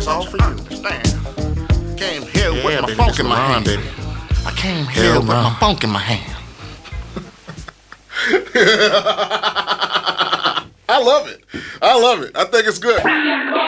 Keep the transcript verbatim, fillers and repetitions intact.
all for you. Understand? Came here Yeah, with my baby, funk this in my Ron, hand. baby. I came here Hell with no. my funk in my hand. I love it. I love it. I think it's good.